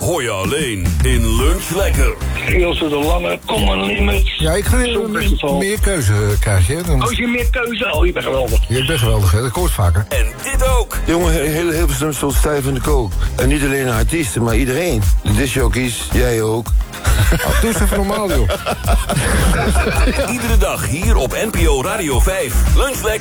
hoor je alleen in Lunch Lekker. Ilse de Lange, Common Limit. Ja, ik ga meer keuze krijgen. Hè? Als je meer keuze, je bent geweldig. Je bent geweldig, hè? Dat hoort vaker. En dit ook. Jongen, heel Hilversum stond stijf in de kook. En niet alleen de artiesten, maar iedereen. De discjockeys, jij ook. Doe eens even normaal, joh. Iedere dag hier op NPO Radio 5. Lunch Lekker.